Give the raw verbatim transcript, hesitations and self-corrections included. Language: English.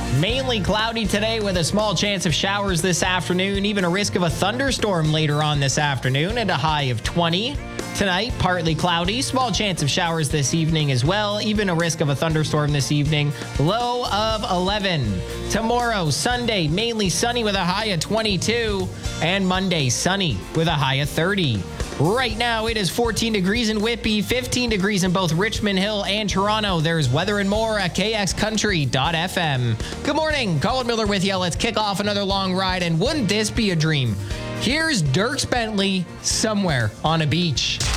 Mainly cloudy today with a small chance of showers this afternoon, even a risk of a thunderstorm later on this afternoon and a high of twenty. Tonight, partly cloudy, small chance of showers this evening as well, even a risk of a thunderstorm this evening, low of eleven. Tomorrow, Sunday, mainly sunny with a high of twenty-two, and Monday, sunny with a high of thirty. Right now, it is fourteen degrees in Whitby, fifteen degrees in both Richmond Hill and Toronto. There's weather and more at k x country dot f m. Good morning, Colin Miller with you. Let's kick off another long ride, and wouldn't this be a dream? Here's Dierks Bentley somewhere on a beach.